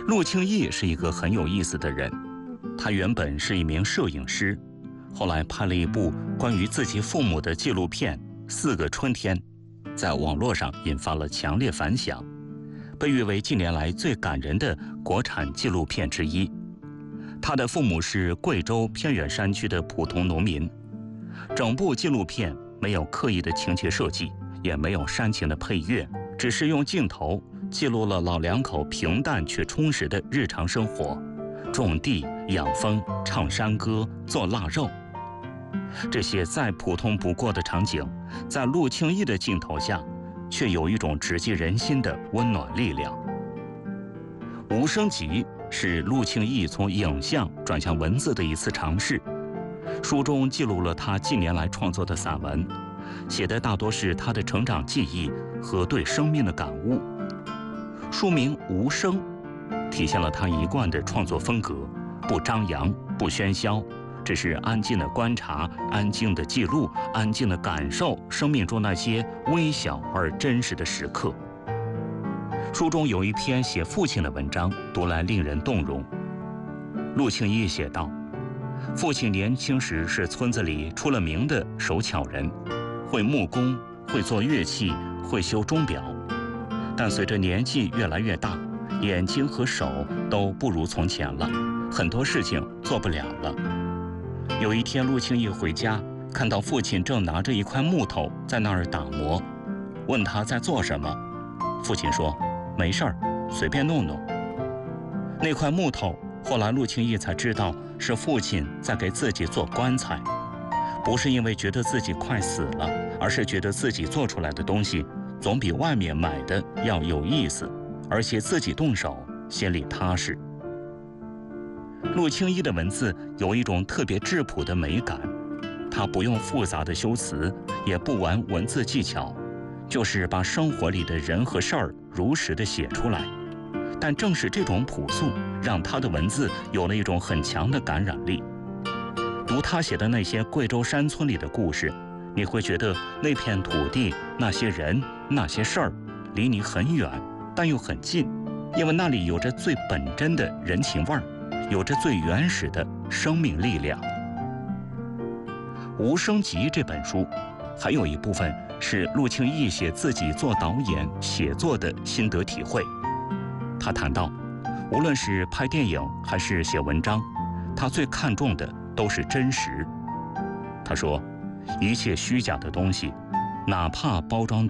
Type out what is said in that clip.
陆庆义是一个很有意思的人，他原本是一名摄影师，后来拍了一部关于自己父母的纪录片《4个春天》，在网络上引发了强烈反响，被誉为近年来最感人的国产纪录片之一。他的父母是贵州偏远山区的普通农民，整部纪录片没有刻意的情节设计，也没有煽情的配乐，只是用镜头记录了老两口平淡却充实的日常生活，种地、养蜂、唱山歌、做腊肉。这些再普通不过的场景，在陆庆义的镜头下，却有一种直击人心的温暖力量。《无声集》是陆庆义从影像转向文字的一次尝试，书中记录了他近年来创作的散文，写的大多是他的成长记忆和对生命的感悟。书名《无声》体现了他一贯的创作风格，不张扬，不喧嚣，只是安静的观察，安静的记录，安静的感受生命中那些微小而真实的时刻。书中有一篇写父亲的文章，读来令人动容。陆庆义写道，父亲年轻时是村子里出了名的手巧人，会木工，会做乐器，会修钟表。但随着年纪越来越大，眼睛和手都不如从前了，很多事情做不了了。有一天，陆庆义回家，看到父亲正拿着一块木头在那儿打磨，问他在做什么。父亲说：“没事儿，随便弄弄。”那块木头，后来陆庆义才知道是父亲在给自己做棺材，不是因为觉得自己快死了，而是觉得自己做出来的东西总比外面买的要有意思，而且自己动手心里踏实。陆庆义的文字有一种特别质朴的美感，他不用复杂的修辞，也不玩文字技巧，就是把生活里的人和事儿如实的写出来。但正是这种朴素，让他的文字有了一种很强的感染力。读他写的那些贵州山村里的故事，你会觉得那片土地、那些人、那些事儿离你很远，但又很近，因为那里有着最本真的人情味儿，有着最原始的生命力量。《无声集》这本书还有一部分是陆庆义写自己做导演写作的心得体会。他谈到，无论是拍电影还是写文章，他最看重的都是真实。他说，一切虚假的东西，哪怕包装